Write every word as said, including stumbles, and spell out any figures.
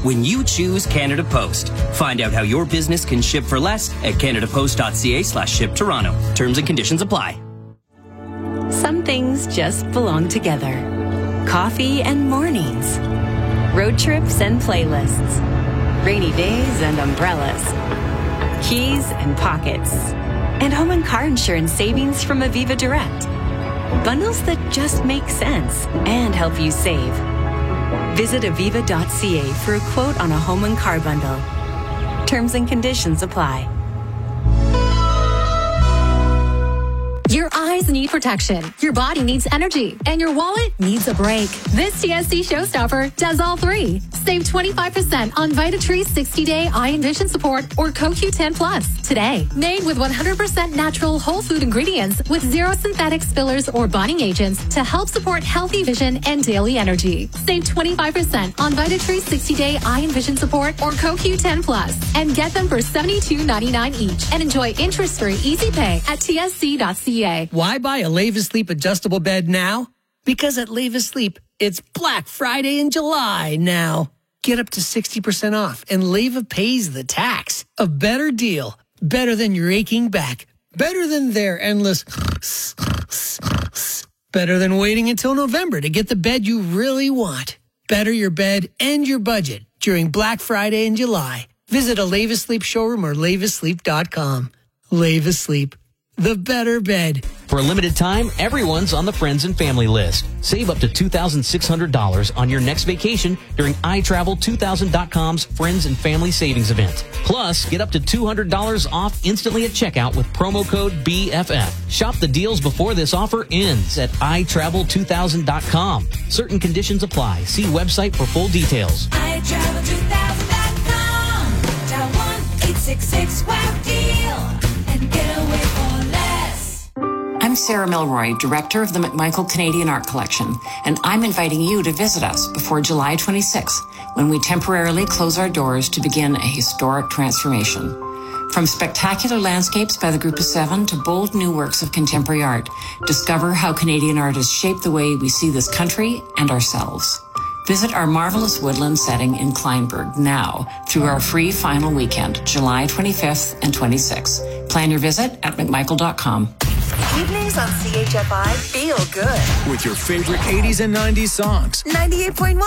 when you choose Canada Post. Find out how your business can ship for less at canadapost.ca slash ship Toronto. Terms and conditions apply. Some things just belong together. Coffee and mornings. Road trips and playlists. Rainy days and umbrellas. Keys and pockets. And home and car insurance savings from Aviva Direct. Bundles that just make sense and help you save. Visit aviva dot c a for a quote on a home and car bundle. Terms and conditions apply. Your eyes need protection, your body needs energy, and your wallet needs a break. This T S C Showstopper does all three. Save twenty-five percent on VitaTree sixty-day eye and vision support or C O Q ten plus today. Made with one hundred percent natural whole food ingredients with zero synthetics, fillers, or bonding agents to help support healthy vision and daily energy. Save twenty-five percent on VitaTree sixty-day eye and vision support or C O Q ten plus and get them for seventy-two ninety-nine each and enjoy interest-free easy pay at T S C dot C A. Why buy a Leva Sleep adjustable bed now? Because at Leva Sleep, it's Black Friday in July now. Get up to sixty percent off and Leva pays the tax. A better deal. Better than your aching back. Better than their endless... Better than waiting until November to get the bed you really want. Better your bed and your budget during Black Friday in July. Visit a Leva Sleep showroom or leva sleep dot com. Leva Sleep. The better bed. For a limited time, everyone's on the friends and family list. Save up to two thousand six hundred dollars on your next vacation during i travel two thousand dot com's Friends and Family Savings Event. Plus, get up to two hundred dollars off instantly at checkout with promo code B F F. Shop the deals before this offer ends at i travel two thousand dot com. Certain conditions apply. See website for full details. i travel two thousand dot com. Dial one eight six six wow deal and get away for I'm Sarah Milroy, Director of the McMichael Canadian Art Collection, and I'm inviting you to visit us before July twenty-sixth, when we temporarily close our doors to begin a historic transformation. From spectacular landscapes by the Group of Seven to bold new works of contemporary art, discover how Canadian art has shaped the way we see this country and ourselves. Visit our marvelous woodland setting in Kleinburg now through our free final weekend, July twenty-fifth and twenty-sixth. Plan your visit at mcmichael dot com. Evenings on C H F I feel good. With your favorite eighties and nineties songs. ninety-eight point one